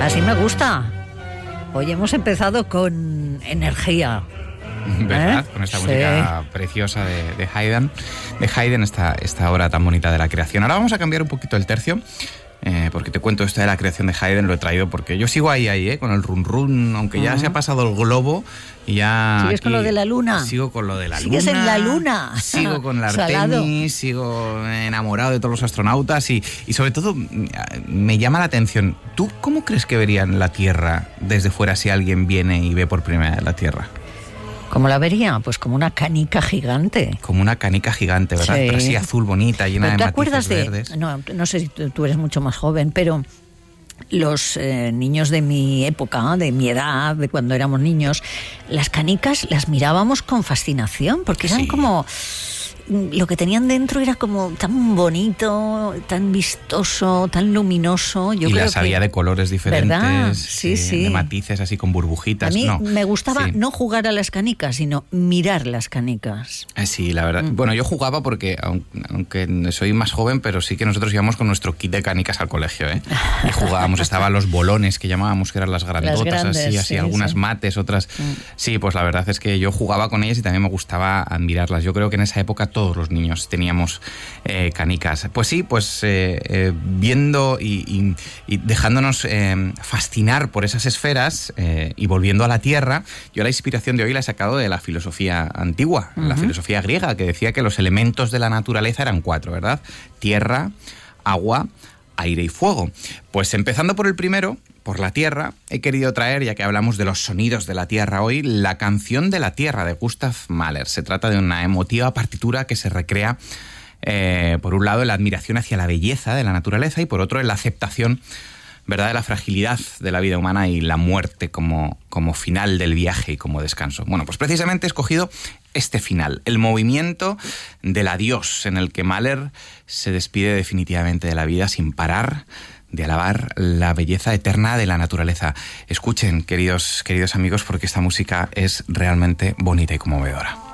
Así me gusta. Hoy hemos empezado con energía. ¿Verdad? Con esta música preciosa de Haydn, esta obra tan bonita de la creación. Ahora vamos a cambiar un poquito el tercio, porque te cuento esto de la creación de Haydn, lo he traído porque yo sigo ahí, con el run run, aunque ya se ha pasado el globo y ya... ¿Sigues con lo de la luna? Sigo con lo de la luna. ¿Sigues en la luna? Sigo con la Artemis, sigo enamorado de todos los astronautas y sobre todo me llama la atención. ¿Tú cómo crees que verían la Tierra desde fuera si alguien viene y ve por primera vez la Tierra? ¿Cómo la vería? Pues como una canica gigante. Como una canica gigante, ¿verdad? Sí. Pero así azul, bonita, llena de matices verdes. No sé si tú eres mucho más joven, pero los niños de mi época, de mi edad, de cuando éramos niños, las canicas las mirábamos con fascinación, porque eran como... Lo que tenían dentro era como tan bonito, tan vistoso, tan luminoso. Yo creo las había de colores diferentes, ¿verdad? Sí. De matices así con burbujitas. A mí me gustaba no jugar a las canicas, sino mirar las canicas. Sí, la verdad. Bueno, yo jugaba porque, aunque soy más joven, pero sí que nosotros íbamos con nuestro kit de canicas al colegio, y jugábamos, estaban los bolones que llamábamos, que eran las grandotas, así, algunas mates, otras... Sí, pues la verdad es que yo jugaba con ellas y también me gustaba admirarlas. Yo creo que en esa época todos los niños teníamos canicas. Pues sí, viendo y dejándonos fascinar por esas esferas y volviendo a la Tierra, yo la inspiración de hoy la he sacado de la filosofía antigua, la filosofía griega, que decía que los elementos de la naturaleza eran 4, ¿verdad? Tierra, agua, aire y fuego. Pues empezando por el primero, por la Tierra, he querido traer, ya que hablamos de los sonidos de la Tierra hoy, la canción de la Tierra de Gustav Mahler. Se trata de una emotiva partitura que se recrea, por un lado, en la admiración hacia la belleza de la naturaleza y por otro, en la aceptación, ¿verdad?, de la fragilidad de la vida humana y la muerte como final del viaje y como descanso. Bueno, pues precisamente he escogido este final, el movimiento del adiós, en el que Mahler se despide definitivamente de la vida sin parar de alabar la belleza eterna de la naturaleza. Escuchen, queridos amigos, porque esta música es realmente bonita y conmovedora.